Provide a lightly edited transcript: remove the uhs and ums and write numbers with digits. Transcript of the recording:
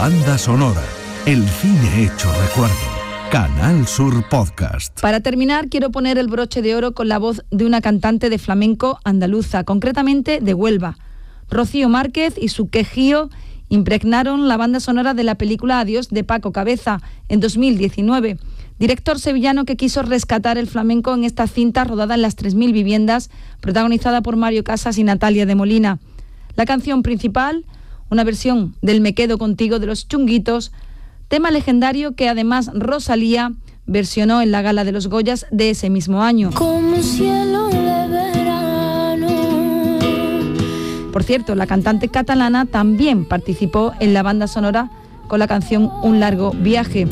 banda sonora, el cine hecho recuerdo. Canal Sur Podcast. Para terminar, quiero poner el broche de oro con la voz de una cantante de flamenco andaluza, concretamente de Huelva. Rocío Márquez y su quejío impregnaron la banda sonora de la película Adiós de Paco Cabeza en 2019. Director sevillano que quiso rescatar el flamenco en esta cinta rodada en las 3.000 viviendas, protagonizada por Mario Casas y Natalia de Molina. La canción principal, una versión del Me quedo contigo de los Chunguitos, tema legendario que además Rosalía versionó en la gala de los Goyas de ese mismo año. Como un cielo de verano. Por cierto, la cantante catalana también participó en la banda sonora con la canción Un largo viaje.